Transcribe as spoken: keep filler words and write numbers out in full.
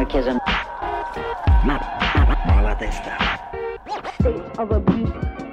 masochism, ma, ma, ma la testa. State of abuse.